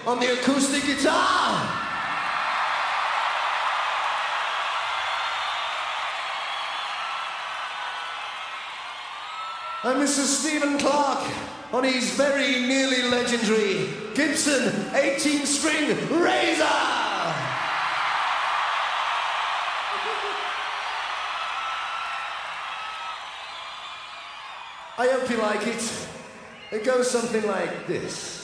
on the acoustic guitar. And Mr. Stephen Clark on his very nearly legendary Gibson 18-string Razor. I hope you like it. It goes something like this.